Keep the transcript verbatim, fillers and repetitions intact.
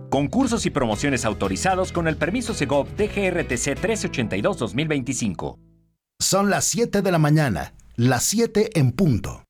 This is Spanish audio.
Concursos y promociones autorizados con el permiso Segov D G R T C trece ochenta y dos dos mil veinticinco. Son las siete de la mañana, las siete en punto.